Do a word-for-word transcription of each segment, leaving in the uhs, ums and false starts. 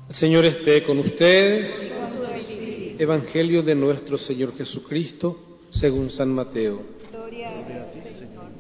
El Señor esté con ustedes. Evangelio de nuestro Señor Jesucristo, según San Mateo. Gloria a ti, Señor.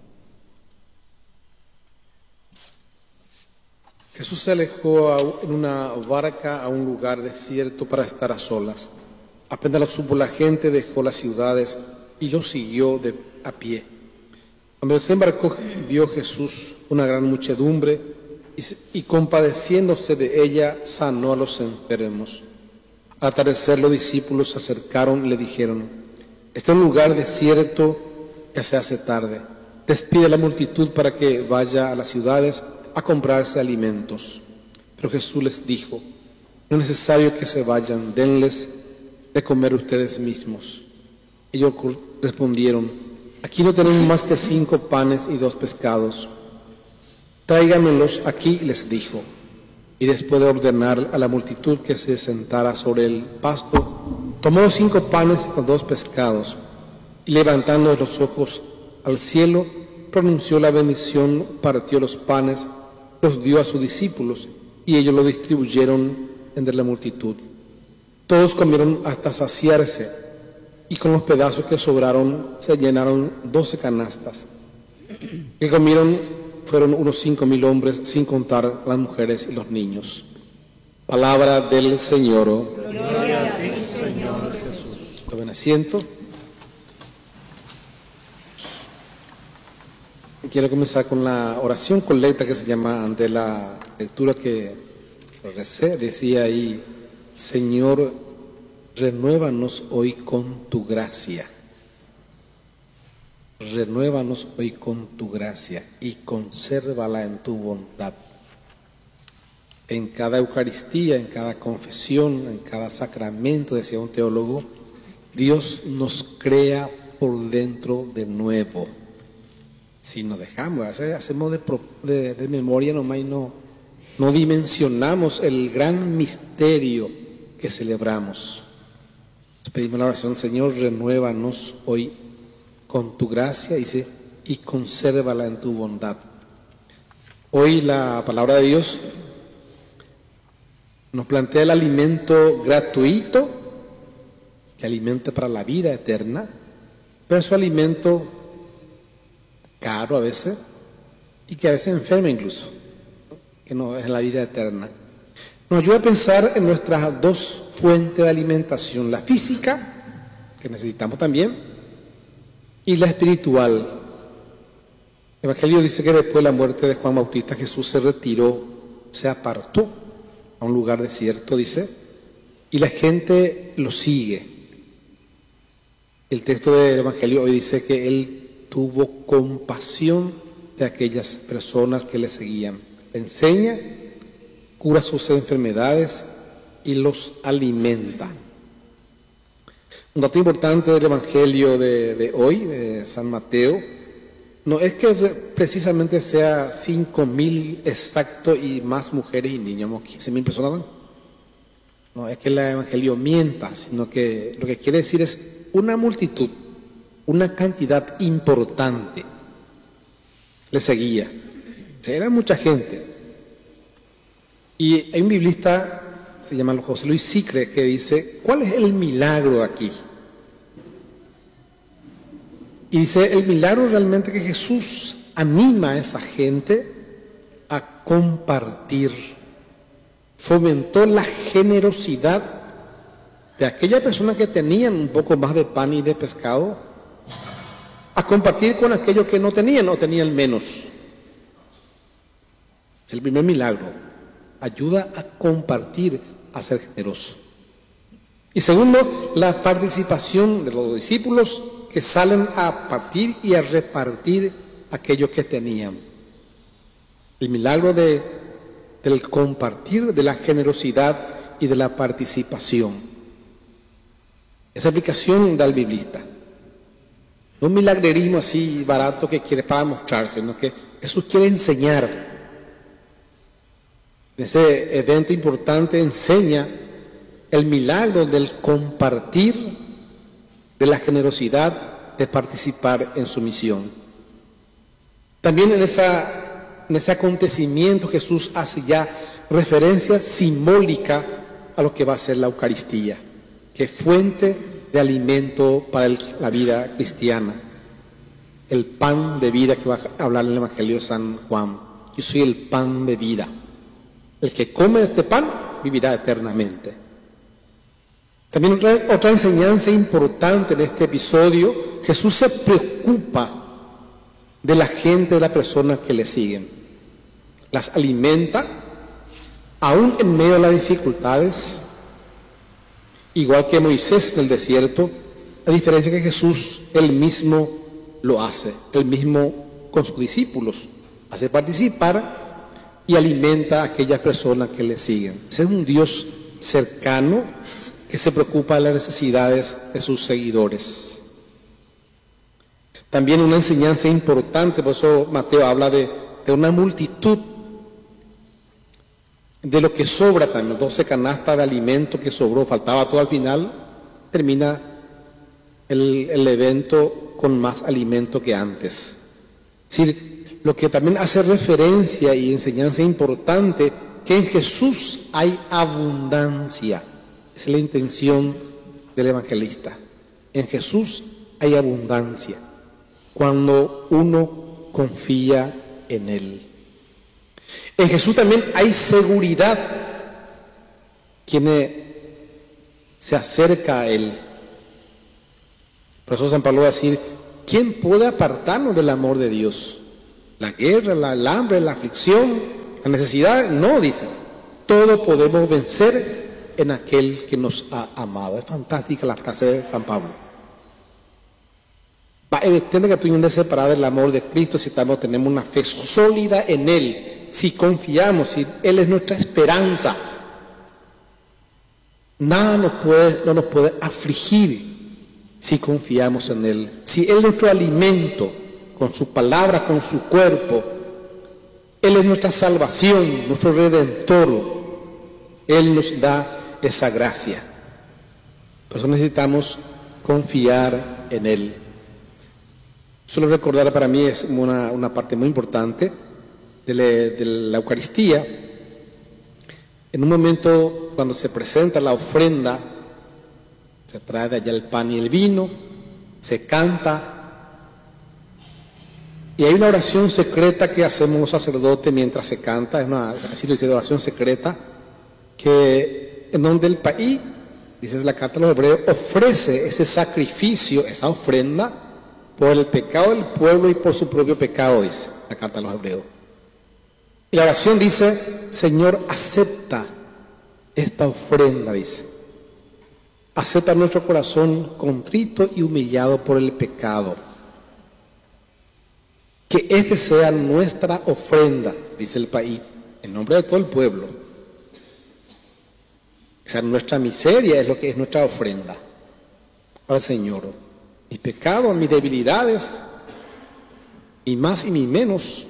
Jesús se alejó a- en una barca a un lugar desierto para estar a solas. Apenas lo supo la gente, dejó las ciudades y lo siguió de, a pie. Cuando se embarcó, vio Jesús una gran muchedumbre y, se- y compadeciéndose de ella, sanó a los enfermos. Al atardecer, los discípulos se acercaron y le dijeron: "Este es un lugar desierto, ya se hace tarde. Despide a la multitud para que vaya a las ciudades a comprarse alimentos". Pero Jesús les dijo: "No es necesario que se vayan, denles de comer ustedes mismos". Ellos respondieron: "Aquí no tenemos más que cinco panes y dos pescados". "Tráiganmelos aquí", les dijo. Y después de ordenar a la multitud que se sentara sobre el pasto, tomó los cinco panes y los dos pescados, y levantando los ojos al cielo, pronunció la bendición, partió los panes, los dio a sus discípulos, y ellos lo distribuyeron entre la multitud. Todos comieron hasta saciarse, y con los pedazos que sobraron se llenaron doce canastas. Que comieron fueron unos cinco mil hombres, sin contar las mujeres y los niños. Palabra del Señor. Gloria a ti, Señor Jesús. Tomen asiento. Quiero comenzar con la oración colecta que se llama, ante la lectura que recé, decía ahí: Señor, renuévanos hoy con tu gracia. Renuévanos hoy con tu gracia y consérvala en tu bondad. En cada Eucaristía, en cada confesión, en cada sacramento, decía un teólogo, Dios nos crea por dentro de nuevo. Si nos dejamos, hacemos de, de, de memoria nomás y no, no dimensionamos el gran misterio que celebramos. Nos pedimos la oración: Señor, renuévanos hoy con tu gracia, dice, y consérvala en tu bondad. Hoy la palabra de Dios nos plantea el alimento gratuito que alimenta para la vida eterna, pero es un alimento caro a veces y que a veces enferma incluso, que no es la vida eterna. Nos ayuda a pensar en nuestras dos fuentes de alimentación: la física, que necesitamos también, y la espiritual. El Evangelio dice que después de la muerte de Juan Bautista, Jesús se retiró, se apartó a un lugar desierto, dice, y la gente lo sigue. El texto del Evangelio hoy dice que él tuvo compasión de aquellas personas que le seguían. Le enseña, cura sus enfermedades y los alimenta. Un dato importante del Evangelio de, de hoy, de San Mateo, no es que precisamente sea cinco mil exacto y más mujeres y niños, quince mil personas, ¿no? No es que el Evangelio mienta, sino que lo que quiere decir es una multitud, una cantidad importante le seguía. O sea, era mucha gente. Y hay un biblista, se llama José Luis Sicre, que dice: ¿cuál es el milagro aquí? Y dice: el milagro realmente que Jesús anima a esa gente a compartir, fomentó la generosidad de aquella persona que tenían un poco más de pan y de pescado, a compartir con aquellos que no tenían o tenían menos. Es el primer milagro: ayuda a compartir, a ser generoso. Y segundo, la participación de los discípulos que salen a partir y a repartir aquello que tenían. El milagro de, del compartir, de la generosidad y de la participación. Esa aplicación da el biblista. No un milagrerismo así barato que quiere para mostrarse, sino que Jesús quiere enseñar. En ese evento importante enseña el milagro del compartir, de la generosidad, de participar en su misión. También en, esa, en ese acontecimiento Jesús hace ya referencia simbólica a lo que va a ser la Eucaristía, que es fuente de alimento para el, la vida cristiana. El pan de vida que va a hablar en el Evangelio de San Juan. Yo soy el pan de vida. El que come este pan vivirá eternamente. También otra, otra enseñanza importante en este episodio: Jesús se preocupa de la gente, de las personas que le siguen. Las alimenta, aún en medio de las dificultades, igual que Moisés en el desierto, a diferencia que Jesús él mismo lo hace, él mismo con sus discípulos, hace participar y alimenta a aquellas personas que le siguen. Ese es un Dios cercano que se preocupa de las necesidades de sus seguidores. También una enseñanza importante, por eso Mateo habla de, de una multitud, de lo que sobra también, doce canastas de alimento que sobró, faltaba todo al final, termina el, el evento con más alimento que antes. Es decir, lo que también hace referencia y enseñanza importante, que en Jesús hay abundancia. Es la intención del evangelista. En Jesús hay abundancia cuando uno confía en Él. En Jesús también hay seguridad. Quien se acerca a Él. Por eso San Pablo va a decir: ¿quién puede apartarnos del amor de Dios? La guerra, la, el hambre, la aflicción, la necesidad. No, dice. Todo podemos vencer en aquel que nos ha amado. Es fantástica la frase de San Pablo. Va a entender que tú no eres separado del amor de Cristo si estamos, tenemos una fe sólida en Él, si confiamos, si Él es nuestra esperanza. Nada nos puede, no nos puede afligir si confiamos en Él. Si Él es nuestro alimento, con su palabra, con su cuerpo, Él es nuestra salvación, nuestro Redentor. Él nos da esa gracia. Por eso necesitamos confiar en Él. Solo recordar, para mí es una, una parte muy importante de la, de la Eucaristía. En un momento cuando se presenta la ofrenda, se trae de allá el pan y el vino, se canta, y hay una oración secreta que hacemos los sacerdotes mientras se canta. Es una, así lo dice, oración secreta, que en donde el país, dice la carta de los Hebreos, ofrece ese sacrificio, esa ofrenda, por el pecado del pueblo y por su propio pecado, dice la carta de los Hebreos. Y la oración dice: Señor, acepta esta ofrenda, dice. Acepta nuestro corazón contrito y humillado por el pecado. Que este sea nuestra ofrenda, dice el país, en nombre de todo el pueblo. O sea, nuestra miseria es lo que es nuestra ofrenda al Señor. Mis pecados, mis debilidades, ni más y ni menos.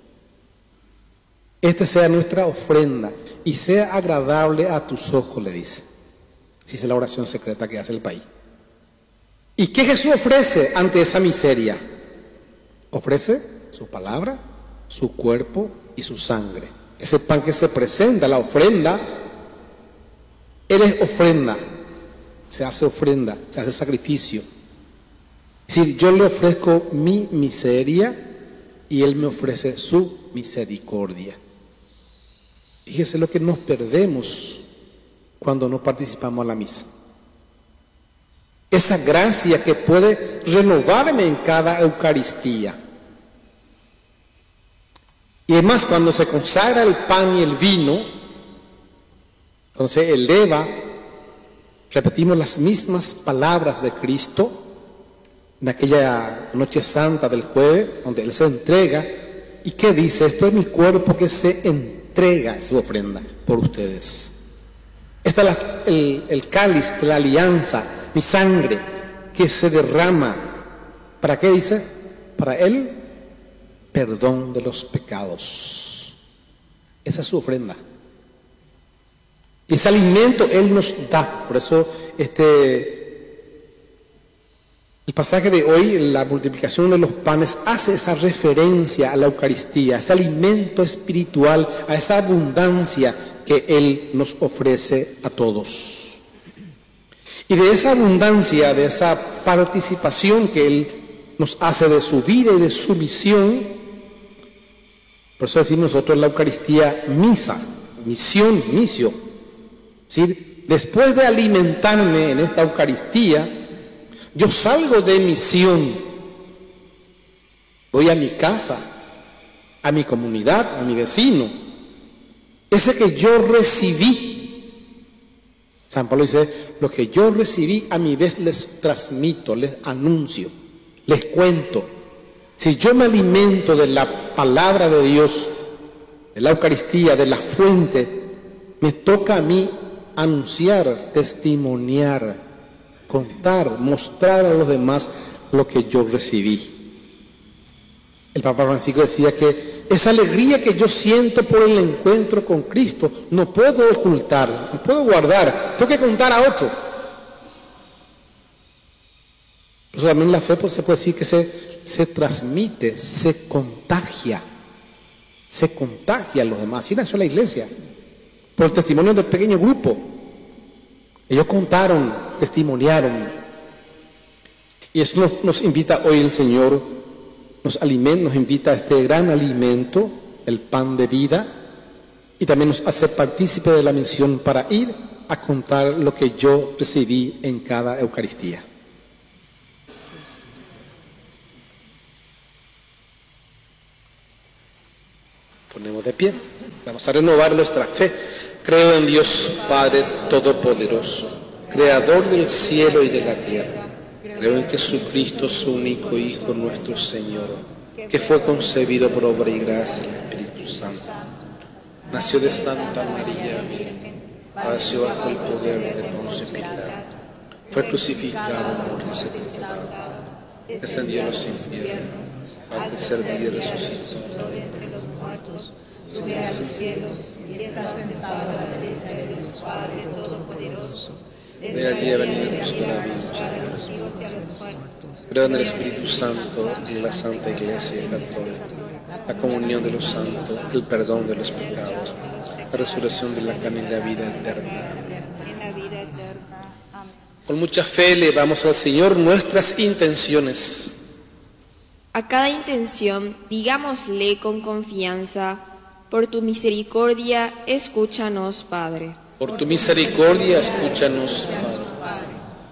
Este sea nuestra ofrenda y sea agradable a tus ojos, le dice. Esa es la oración secreta que hace el país. ¿Y qué Jesús ofrece ante esa miseria? Ofrece su palabra, su cuerpo y su sangre. Ese pan que se presenta, la ofrenda, Él es ofrenda. Se hace ofrenda, se hace sacrificio. Es decir, yo le ofrezco mi miseria y Él me ofrece su misericordia. Fíjese lo que nos perdemos cuando no participamos en la misa. Esa gracia que puede renovarme en cada Eucaristía. Y además, cuando se consagra el pan y el vino, cuando se eleva, repetimos las mismas palabras de Cristo en aquella noche santa del jueves, donde Él se entrega. ¿Y qué dice? Esto es mi cuerpo que se entrega, es su ofrenda por ustedes. Este es la, el, el cáliz de la alianza, mi sangre que se derrama. ¿Para qué dice? Para el perdón de los pecados. Esa es su ofrenda. Y ese alimento Él nos da. Por eso este El pasaje de hoy, la multiplicación de los panes, hace esa referencia a la Eucaristía, a ese alimento espiritual, a esa abundancia que Él nos ofrece a todos. Y de esa abundancia, de esa participación que Él nos hace de su vida y de su misión, por eso decimos nosotros la Eucaristía misa, misión, misio. Es decir, después de alimentarme en esta Eucaristía, yo salgo de misión, voy a mi casa, a mi comunidad, a mi vecino. Ese que yo recibí, San Pablo dice, lo que yo recibí a mi vez les transmito, les anuncio, les cuento. Si yo me alimento de la palabra de Dios, de la Eucaristía, de la fuente, me toca a mí anunciar, testimoniar, contar, mostrar a los demás lo que yo recibí. El Papa Francisco decía que esa alegría que yo siento por el encuentro con Cristo no puedo ocultar, no puedo guardar, tengo que contar a otro. Pero también la fe pues, se puede decir que se, se transmite, se contagia, se contagia a los demás. Así nació la iglesia, por el testimonio del pequeño grupo. Ellos contaron, testimoniaron. Y eso nos, nos invita hoy el Señor, nos alimenta, nos invita a este gran alimento, el pan de vida, y también nos hace partícipe de la misión para ir a contar lo que yo recibí en cada Eucaristía. Ponemos de pie, vamos a renovar nuestra fe. Creo en Dios Padre Todopoderoso, Creador del cielo y de la tierra. Creo en Jesucristo, su único Hijo, nuestro Señor, que fue concebido por obra y gracia del Espíritu Santo. Nació de Santa María Virgen, padeció bajo el poder de Poncio Pilato, fue crucificado, muerto, sepultado, descendió a los infiernos, al tercer día resucitó entre los muertos, sube a los cielos y está sentado a la derecha de Dios Padre Todopoderoso. Desde allí ha venido a buscar a los vivos y a los muertos. Creo en el Espíritu Santo y en la Santa Iglesia Católica, la comunión de los santos, el perdón de los pecados, la resurrección de la carne y la vida eterna. Con mucha fe elevamos al Señor nuestras intenciones. A cada intención, digámosle con confianza: por tu misericordia, escúchanos, Padre. Por tu misericordia, escúchanos, Padre.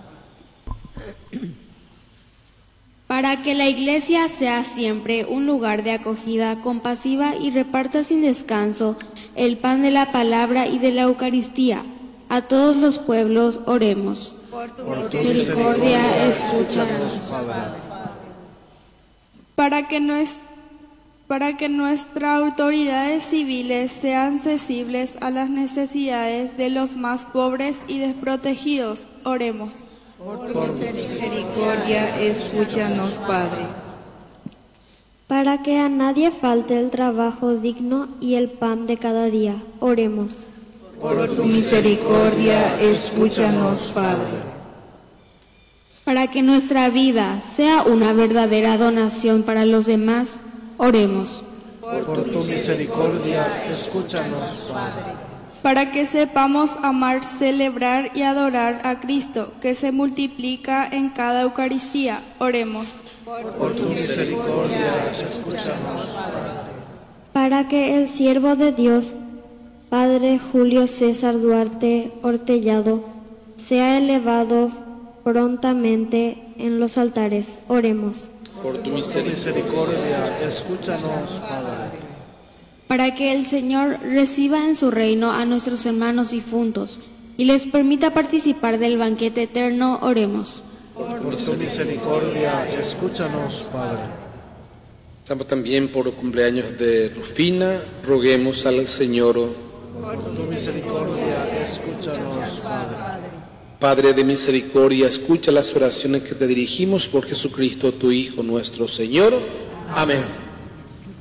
Para que la Iglesia sea siempre un lugar de acogida compasiva y reparta sin descanso el pan de la palabra y de la Eucaristía, a todos los pueblos oremos. Por tu misericordia, escúchanos, Padre. Para que, nues- para que nuestras autoridades civiles sean sensibles a las necesidades de los más pobres y desprotegidos, oremos. Por tu misericordia, escúchanos, Padre. Para que a nadie falte el trabajo digno y el pan de cada día, oremos. Por tu misericordia, escúchanos, Padre. Para que nuestra vida sea una verdadera donación para los demás, oremos. Por tu misericordia, escúchanos, Padre. Para que sepamos amar, celebrar y adorar a Cristo, que se multiplica en cada Eucaristía, oremos. Por tu misericordia, escúchanos, Padre. Para que el siervo de Dios, Padre Julio César Duarte Hortellado, sea elevado prontamente en los altares, oremos. Por tu Misericordia, escúchanos, Padre. Para que el Señor reciba en su reino a nuestros hermanos difuntos y les permita participar del banquete eterno, oremos. Por tu misericordia, escúchanos, Padre. Estamos también por el cumpleaños de Rufina, roguemos al Señor. Por tu misericordia, escúchanos, Padre. Padre de misericordia, escucha las oraciones que te dirigimos por Jesucristo, tu Hijo, nuestro Señor. Amén.